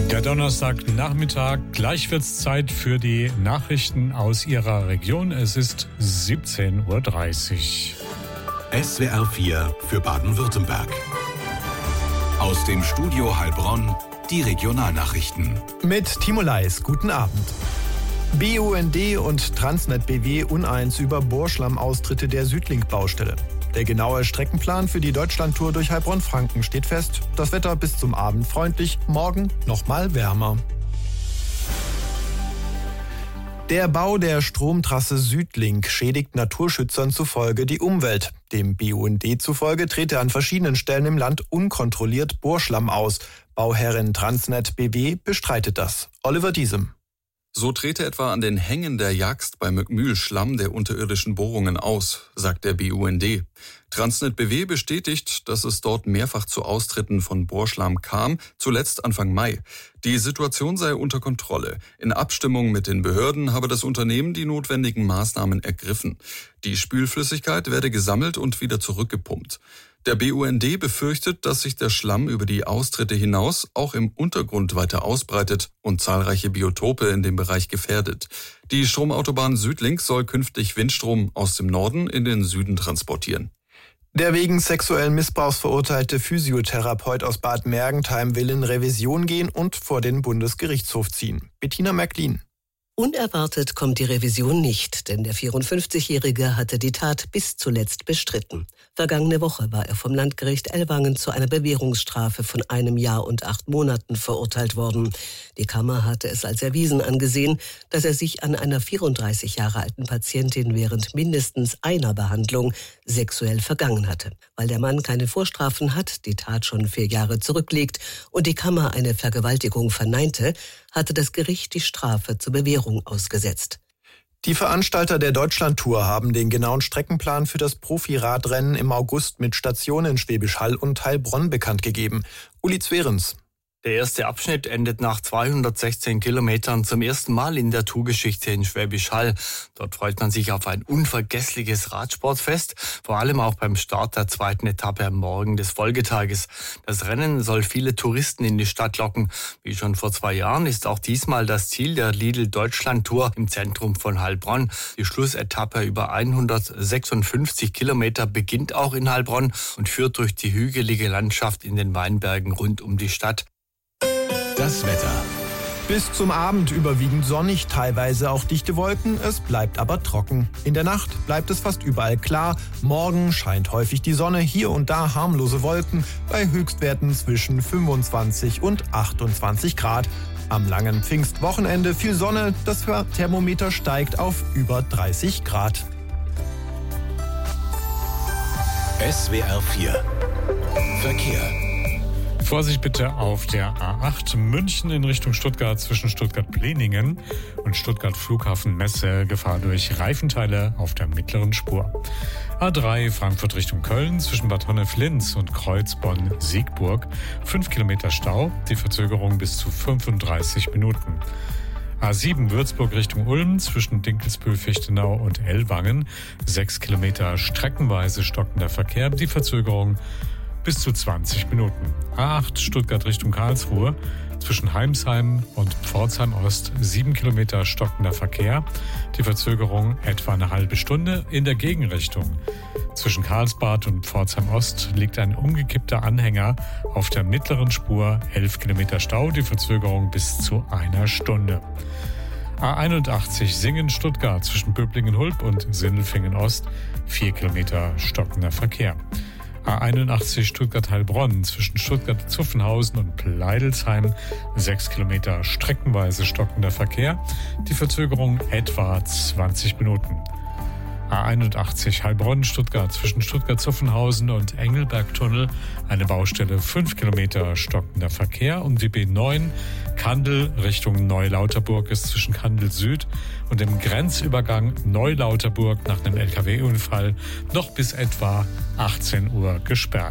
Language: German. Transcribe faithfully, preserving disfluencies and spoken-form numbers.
Der Donnerstagnachmittag, gleich wird's Zeit für die Nachrichten aus Ihrer Region. Es ist siebzehn Uhr dreißig. S W R vier für Baden-Württemberg. Aus dem Studio Heilbronn die Regionalnachrichten. Mit Timo Leis, guten Abend. B U N D und Transnet B W uneins über Bohrschlammaustritte der Südlink-Baustelle. Der genaue Streckenplan für die Deutschlandtour durch Heilbronn-Franken steht fest. Das Wetter bis zum Abend freundlich, morgen nochmal wärmer. Der Bau der Stromtrasse Südlink schädigt Naturschützern zufolge die Umwelt. Dem B U N D zufolge trete an verschiedenen Stellen im Land unkontrolliert Bohrschlamm aus. Bauherrin Transnet B W bestreitet das. Oliver Diesem. So trete etwa an den Hängen der Jagst bei Möckmühl Schlamm der unterirdischen Bohrungen aus, sagt der B U N D. Transnet B W bestätigt, dass es dort mehrfach zu Austritten von Bohrschlamm kam, zuletzt Anfang Mai. Die Situation sei unter Kontrolle. In Abstimmung mit den Behörden habe das Unternehmen die notwendigen Maßnahmen ergriffen. Die Spülflüssigkeit werde gesammelt und wieder zurückgepumpt. Der B U N D befürchtet, dass sich der Schlamm über die Austritte hinaus auch im Untergrund weiter ausbreitet und zahlreiche Biotope in dem Bereich gefährdet. Die Stromautobahn Südlink soll künftig Windstrom aus dem Norden in den Süden transportieren. Der wegen sexuellen Missbrauchs verurteilte Physiotherapeut aus Bad Mergentheim will in Revision gehen und vor den Bundesgerichtshof ziehen. Bettina Märklin. Unerwartet kommt die Revision nicht, denn der vierundfünfzigjährige hatte die Tat bis zuletzt bestritten. Vergangene Woche war er vom Landgericht Ellwangen zu einer Bewährungsstrafe von einem Jahr und acht Monaten verurteilt worden. Die Kammer hatte es als erwiesen angesehen, dass er sich an einer vierunddreißig Jahre alten Patientin während mindestens einer Behandlung sexuell vergangen hatte. Weil der Mann keine Vorstrafen hat, die Tat schon vier Jahre zurückliegt und die Kammer eine Vergewaltigung verneinte, hatte das Gericht die Strafe zur Bewährung ausgesetzt. Die Veranstalter der Deutschlandtour haben den genauen Streckenplan für das Profiradrennen im August mit Stationen in Schwäbisch Hall und Heilbronn bekannt gegeben. Uli Zwerens. Der erste Abschnitt endet nach zweihundertsechzehn Kilometern zum ersten Mal in der Tourgeschichte in Schwäbisch Hall. Dort freut man sich auf ein unvergessliches Radsportfest, vor allem auch beim Start der zweiten Etappe am Morgen des Folgetages. Das Rennen soll viele Touristen in die Stadt locken. Wie schon vor zwei Jahren ist auch diesmal das Ziel der Lidl-Deutschland-Tour im Zentrum von Heilbronn. Die Schlussetappe über hundertsechsundfünfzig Kilometer beginnt auch in Heilbronn und führt durch die hügelige Landschaft in den Weinbergen rund um die Stadt. Das Wetter. Bis zum Abend überwiegend sonnig, teilweise auch dichte Wolken, es bleibt aber trocken. In der Nacht bleibt es fast überall klar. Morgen scheint häufig die Sonne, hier und da harmlose Wolken bei Höchstwerten zwischen fünfundzwanzig und achtundzwanzig Grad. Am langen Pfingstwochenende viel Sonne, das Thermometer steigt auf über dreißig Grad. S W R vier Verkehr. Vorsicht bitte auf der A acht München in Richtung Stuttgart zwischen Stuttgart-Pleningen und Stuttgart Flughafen Messe. Gefahr durch Reifenteile auf der mittleren Spur. A drei Frankfurt Richtung Köln zwischen Bad Honnef-Linz und Kreuzbonn-Siegburg. Fünf Kilometer Stau, die Verzögerung bis zu fünfunddreißig Minuten. A sieben Würzburg Richtung Ulm zwischen Dinkelsbühl-Fichtenau und Ellwangen. Sechs Kilometer streckenweise stockender Verkehr, die Verzögerung bis zu zwanzig Minuten. A acht Stuttgart Richtung Karlsruhe zwischen Heimsheim und Pforzheim Ost sieben Kilometer stockender Verkehr. Die Verzögerung etwa eine halbe Stunde in der Gegenrichtung. Zwischen Karlsbad und Pforzheim Ost liegt ein umgekippter Anhänger auf der mittleren Spur, elf Kilometer Stau, die Verzögerung bis zu einer Stunde. A einundachtzig Singen-Stuttgart zwischen Böblingen-Hulb und Sindelfingen-Ost, vier Kilometer stockender Verkehr. A einundachtzig Stuttgart-Heilbronn zwischen Stuttgart-Zuffenhausen und Pleidelsheim, sechs Kilometer streckenweise stockender Verkehr, die Verzögerung etwa zwanzig Minuten. A einundachtzig Heilbronn-Stuttgart zwischen Stuttgart-Zuffenhausen und Engelbergtunnel, eine Baustelle, fünf Kilometer stockender Verkehr. Und die B neun Kandel Richtung Neulauterburg ist zwischen Kandel Süd und dem Grenzübergang Neulauterburg nach einem L K W-Unfall noch bis etwa achtzehn Uhr gesperrt.